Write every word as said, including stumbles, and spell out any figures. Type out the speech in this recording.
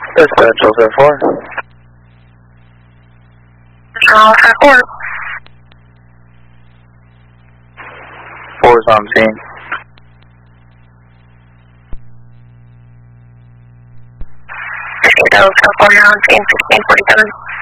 Dispatch, oh four. Oh four. Four's on scene. Oh four, now on scene, sixteen forty-seven.